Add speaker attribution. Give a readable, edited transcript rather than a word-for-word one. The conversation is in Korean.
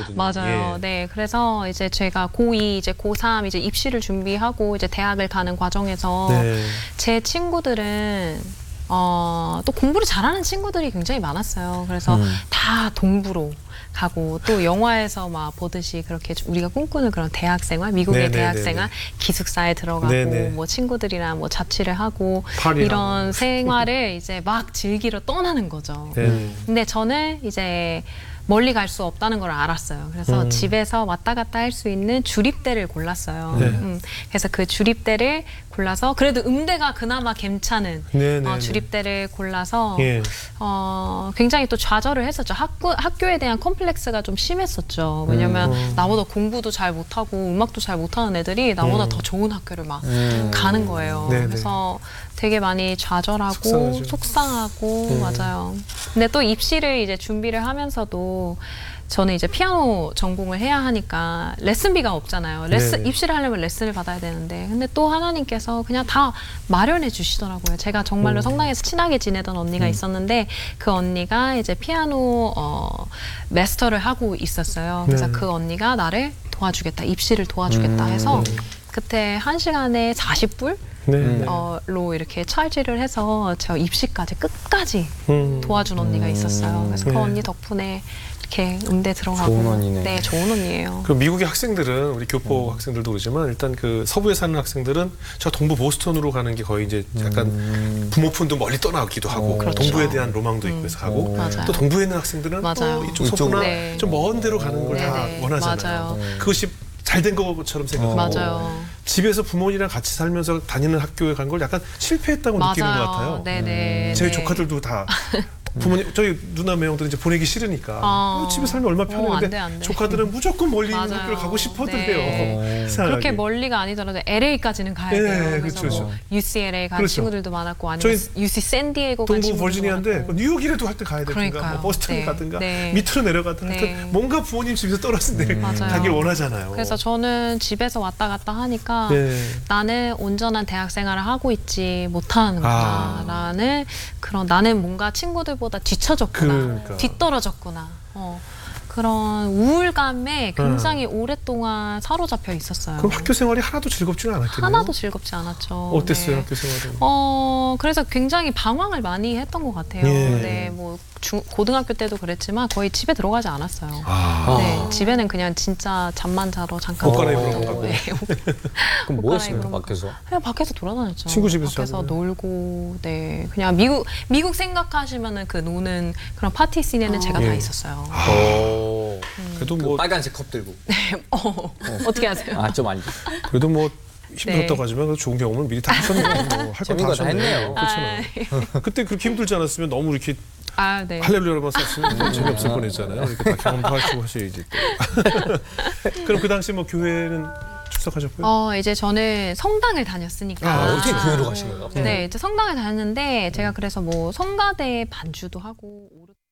Speaker 1: 거거든요.
Speaker 2: 맞아요.
Speaker 1: 예.
Speaker 2: 네, 그래서 이제 제가 고2, 이제 고3 이제 입시를 준비하고 이제 대학을 가는 과정에서
Speaker 1: 네.
Speaker 2: 제 친구들은 또 공부를 잘하는 친구들이 굉장히 많았어요. 그래서 다 동부로 가고 또 영화에서 막 보듯이 그렇게 우리가 꿈꾸는 그런 대학 생활, 미국의
Speaker 1: 네네네네.
Speaker 2: 대학 생활, 기숙사에 들어가고
Speaker 1: 네네.
Speaker 2: 뭐 친구들이랑 뭐 자취를 하고
Speaker 1: 파리하고.
Speaker 2: 이런 생활을 이제 막 즐기러 떠나는 거죠.
Speaker 1: 네.
Speaker 2: 근데 저는 이제 멀리 갈 수 없다는 걸 알았어요. 그래서 집에서 왔다 갔다 할 수 있는 주립대를 골랐어요.
Speaker 1: 네.
Speaker 2: 그래서 그 주립대를 골라서 그래도 음대가 그나마 괜찮은
Speaker 1: 네네네.
Speaker 2: 주립대를 골라서
Speaker 1: 예.
Speaker 2: 굉장히 또 좌절을 했었죠. 학교에 대한 컴플렉스가 좀 심했었죠. 왜냐면 나보다 공부도 잘 못하고 음악도 잘 못하는 애들이 나보다 더 좋은 학교를 막 가는 거예요.
Speaker 1: 네네.
Speaker 2: 그래서 되게 많이 좌절하고
Speaker 1: 속상하죠.
Speaker 2: 속상하고 맞아요. 근데 또 입시를 이제 준비를 하면서도 저는 이제 피아노 전공을 해야 하니까 레슨비가 없잖아요.
Speaker 1: 네네.
Speaker 2: 입시를 하려면 레슨을 받아야 되는데 근데 또 하나님께서 그냥 다 마련해 주시더라고요. 제가 정말로 성당에서 친하게 지내던 언니가 있었는데 그 언니가 이제 피아노 마스터를 하고 있었어요. 그래서
Speaker 1: 네.
Speaker 2: 그 언니가 나를 도와주겠다, 입시를 도와주겠다 해서 그때 1시간에 40불?
Speaker 1: 네.
Speaker 2: 로 이렇게 찰지를 해서 저 입시까지 끝까지 도와준 언니가 있었어요. 그래서
Speaker 1: 네.
Speaker 2: 그 언니 덕분에 이렇게 음대 들어가고
Speaker 3: 좋은 언니네.
Speaker 2: 네, 좋은 언니예요.
Speaker 1: 그 미국의 학생들은 우리 교포 학생들도 그러지만 일단 그 서부에 사는 학생들은 저 동부 보스턴으로 가는 게 거의 이제 약간 부모품도 멀리 떠나기도 하고
Speaker 2: 그렇죠.
Speaker 1: 동부에 대한 로망도 있고 해서 가고
Speaker 2: 맞아요.
Speaker 1: 또 동부에 있는 학생들은
Speaker 2: 맞아요.
Speaker 1: 또 이쪽 서부나
Speaker 2: 네.
Speaker 1: 좀 먼 데로 가는 걸 다
Speaker 2: 네네.
Speaker 1: 원하잖아요.
Speaker 2: 맞아요.
Speaker 1: 그것이 잘 된 것처럼 생각하고
Speaker 2: 맞아요.
Speaker 1: 집에서 부모님이랑 같이 살면서 다니는 학교에 간 걸 약간 실패했다고 느끼는 것 같아요.
Speaker 2: 네네.
Speaker 1: 제
Speaker 2: 네.
Speaker 1: 조카들도 다 부모님 저희 누나 매형들은 이제 보내기 싫으니까 집에 살면 얼마나 편해.
Speaker 2: 안
Speaker 1: 근데
Speaker 2: 돼, 안 돼.
Speaker 1: 조카들은 무조건 멀리 있는
Speaker 2: 맞아요.
Speaker 1: 학교를 가고 싶어들
Speaker 2: 네.
Speaker 1: 해요. 이상하게.
Speaker 2: 그렇게 멀리가 아니더라도 LA까지는 가야
Speaker 1: 네,
Speaker 2: 돼요.
Speaker 1: 그렇죠,
Speaker 2: 그래서
Speaker 1: 그렇죠.
Speaker 2: 뭐 UCLA 간
Speaker 1: 그렇죠.
Speaker 2: 친구들도 많았고 아니면
Speaker 1: 저희
Speaker 2: UC 샌디에고 간
Speaker 1: 동부
Speaker 2: 친구들도
Speaker 1: 버지니아인데
Speaker 2: 많았고.
Speaker 1: 뉴욕이라도 할 때 가야 되든가
Speaker 2: 그러니까요.
Speaker 1: 뭐 버스턴
Speaker 2: 네.
Speaker 1: 가든가
Speaker 2: 네.
Speaker 1: 밑으로 내려가든가
Speaker 2: 네.
Speaker 1: 하여튼 뭔가 부모님 집에서 떨어진 데를
Speaker 2: 맞아요.
Speaker 1: 가길 원하잖아요.
Speaker 2: 그래서 저는 집에서 왔다 갔다 하니까
Speaker 1: 네.
Speaker 2: 나는 온전한 대학 생활을 하고 있지 못하는구나라는 그런 나는 뭔가 친구들보다 뒤처졌구나,
Speaker 1: 그러니까.
Speaker 2: 뒤떨어졌구나. 그런 우울감에 굉장히 오랫동안 사로잡혀 있었어요.
Speaker 1: 그럼 학교 생활이 하나도 즐겁지는 않았겠네요.
Speaker 2: 하나도 즐겁지 않았죠.
Speaker 1: 어땠어요
Speaker 2: 네.
Speaker 1: 학교 생활은?
Speaker 2: 그래서 굉장히 방황을 많이 했던 것 같아요.
Speaker 1: 예.
Speaker 2: 네, 뭐 고등학교 때도 그랬지만 거의 집에 들어가지 않았어요. 네, 집에는 그냥 진짜 잠만 자러 잠깐
Speaker 1: 옷 갈아입으러
Speaker 2: 들어가고,
Speaker 1: 가고.
Speaker 2: 네,
Speaker 3: 그럼 뭐 했습니까 밖에서?
Speaker 2: 그냥 밖에서 돌아다녔죠.
Speaker 1: 친구 집에서
Speaker 2: 밖에서
Speaker 1: 자고요?
Speaker 2: 놀고, 네, 그냥 미국 생각하시면은 그 노는 그런 파티 씬에는 제가 다
Speaker 1: 예.
Speaker 2: 있었어요.
Speaker 3: 오.
Speaker 1: 그래도
Speaker 3: 그
Speaker 1: 뭐
Speaker 3: 빨간색 컵 들고.
Speaker 2: 어떻게 하세요?
Speaker 3: 아 좀 아니죠.
Speaker 1: 그래도 뭐 힘들었다고
Speaker 2: 네.
Speaker 1: 하지만 그래도 좋은 경험을 미리 다 하셨네요.
Speaker 3: 재밌는 거다 했네요.
Speaker 1: 그렇잖아요. 그때 그렇게 힘들지 않았으면 너무 이렇게
Speaker 2: 네.
Speaker 1: 할렐루야만 썼으면 재미없을 뻔했잖아요. 이렇게 다 경험하시고 하셔야지 또. 그럼 그 당시 뭐 교회는 출석하셨고요?
Speaker 2: 이제 저는 성당을 다녔으니까.
Speaker 3: 어떻게 교회로 가신 거예요?
Speaker 2: 네, 이제 성당을 다녔는데 제가 그래서 뭐 성가대 반주도 하고